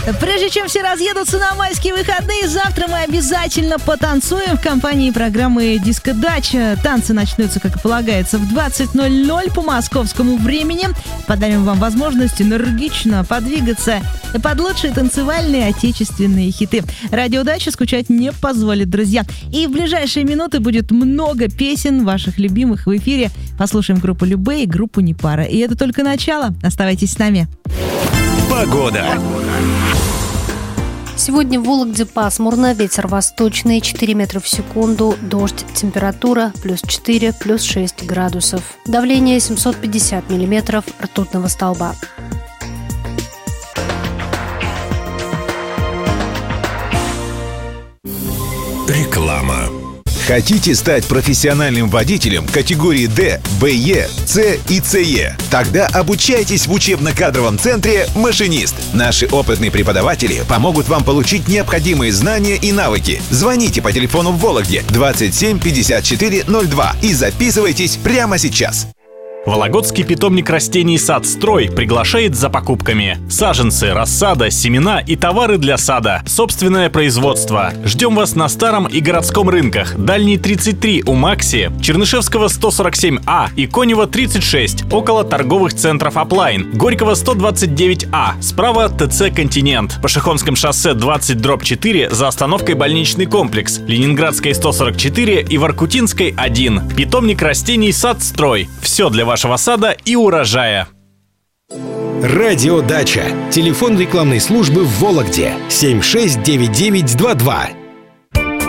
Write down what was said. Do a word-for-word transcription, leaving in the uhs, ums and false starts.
Прежде чем все разъедутся на майские выходные, завтра мы обязательно потанцуем в компании программы «Диско Дача». Танцы начнутся, как и полагается, в двадцать ноль ноль по московскому времени. Подарим вам возможность энергично подвигаться под лучшие танцевальные отечественные хиты. Радио «Дача» скучать не позволит, друзья. И в ближайшие минуты будет много песен ваших любимых в эфире. Послушаем группу «Любэ» и группу «Непара». И это только начало. Оставайтесь с нами. Погода. Сегодня в Вологде пасмурно, ветер восточный, четыре метра в секунду, дождь, температура плюс четыре, плюс шесть градусов. Давление семьсот пятьдесят миллиметров ртутного столба. Реклама. Хотите стать профессиональным водителем категории Д, Б Е, С и С Е? Тогда обучайтесь в учебно-кадровом центре «Машинист». Наши опытные преподаватели помогут вам получить необходимые знания и навыки. Звоните по телефону в Вологде двадцать семь пятьдесят четыре ноль два и записывайтесь прямо сейчас. Вологодский питомник растений «Садстрой» приглашает за покупками. Саженцы, рассада, семена и товары для сада. Собственное производство. Ждем вас на Старом и Городском рынках. Дальний тридцать три у Макси, Чернышевского сто сорок семь А и Конева тридцать шесть, около торговых центров «Аплайн». Горького сто двадцать девять А, справа ТЦ «Континент». По Шихонском шоссе двадцать дробь четыре за остановкой больничный комплекс. Ленинградской сто сорок четыре и Воркутинской один. Питомник растений «Садстрой». Все для вашего вашего сада и урожая. Радио «Дача». Телефон рекламной службы в Вологде семь шесть девять девять два два.